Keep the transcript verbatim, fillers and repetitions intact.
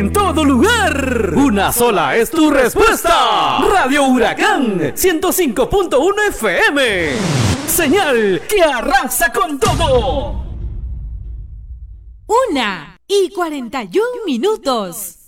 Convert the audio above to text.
en todo lugar. Una sola es tu respuesta. Radio Huracán ciento cinco punto uno F M. Señal que arrasa con todo. Una y cuarenta y un minutos.